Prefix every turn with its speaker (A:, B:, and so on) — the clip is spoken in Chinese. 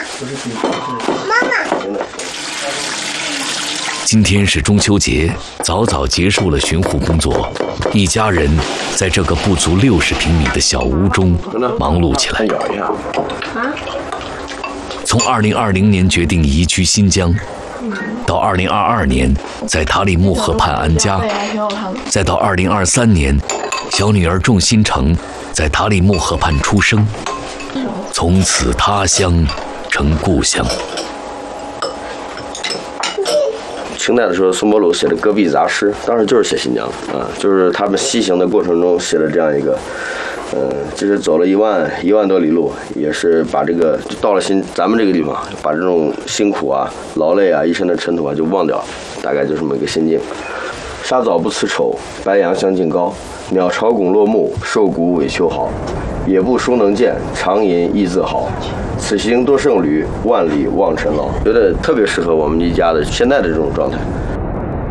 A: 今天是中秋节，早早结束了巡护工作，一家人在这个不足60平米的小屋中忙碌起来。从2020年决定移居新疆，到2022年在塔里木河畔安家，再到2023年，小女儿仲新成在塔里木河畔出生，从此他乡成故乡。
B: 清代的时候，宋伯鲁写的《戈壁杂诗》，当时就是写新疆啊，就是他们西行的过程中写了这样一个，就是走了一万多里路，也是把这个到了咱们这个地方，把这种辛苦啊、劳累啊、一身的尘土啊就忘掉，大概就这么一个心境。沙枣不辞丑，白杨相近高。鸟巢拱落木，兽骨尾秋毫。野步书能见，长吟亦自豪。此行多胜旅，万里望尘劳。觉得特别适合我们一家的现在的这种状态。